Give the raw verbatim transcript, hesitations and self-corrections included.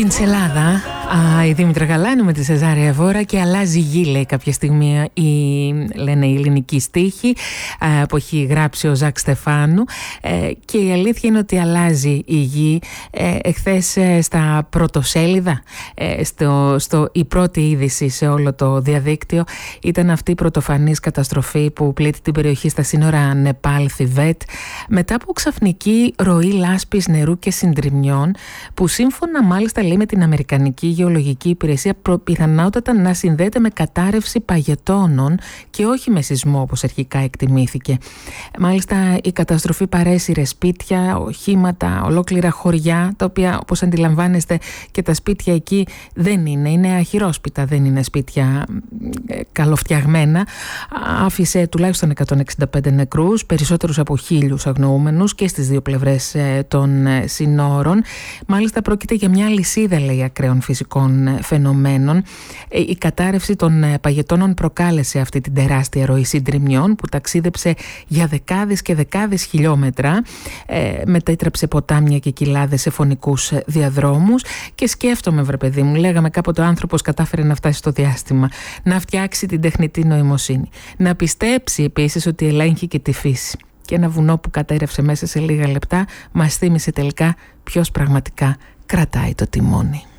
Πιντσελάδα, α, η Δήμητρα Γαλάνη με τη Σεζάρια Εβόρα και αλλάζει γη, λέει κάποια στιγμή η, λένε η ελληνική στίχη α, που έχει γράψει ο Ζακ Στεφάνου, ε, και η αλήθεια είναι ότι αλλάζει η γη. ε, εχθές ε, στα πρωτοσέλιδα, ε, στο, στο, η πρώτη είδηση σε όλο το διαδίκτυο ήταν αυτή η πρωτοφανής καταστροφή που πλήττει την περιοχή στα σύνορα Νεπάλ-Θιβέτ μετά από ξαφνική ροή λάσπης, νερού και συντριμμιών που σύμφωνα μάλιστα λέει με την Αμερικανική Γεωλογική Υπηρεσία πιθανότατα να συνδέεται με κατάρρευση παγετώνων και όχι με σεισμό όπως αρχικά εκτιμήθηκε. Μάλιστα η καταστροφή παρέσυρε σπίτια, οχήματα, ολόκληρα χωριά, τα οποία όπως αντιλαμβάνεστε και τα σπίτια εκεί δεν είναι, είναι αχυρόσπιτα, δεν είναι σπίτια ε, καλοφτιαγμένα. Άφησε τουλάχιστον εκατόν εξήντα πέντε νεκρούς, περισσότερους από χίλιους αγνοούμενους και στις δύο πλευρές ε, των ε, συνόρων. Μάλιστα πρόκειται για μια λυσίδα, λέει, ακραίων φυσικών φαινομένων. Η κατάρρευση των παγετώνων προκάλεσε αυτή την τεράστια ροή συντριμμιών που ταξίδεψε για δεκάδες και δεκάδες χιλιόμετρα, ε, μετέτραψε ποτάμια και κοιλάδες σε φωνικούς διαδρόμους. Και σκέφτομαι, βρε παιδί μου, λέγαμε κάποτε ο άνθρωπος κατάφερε να φτάσει στο διάστημα, να φτιάξει την τεχνητή νοημοσύνη, να πιστέψει επίσης ότι ελέγχει και τη φύση. Και ένα βουνό που κατέρευσε μέσα σε λίγα λεπτά μας θύμισε τελικά ποιος πραγματικά κρατάει το τιμόνι.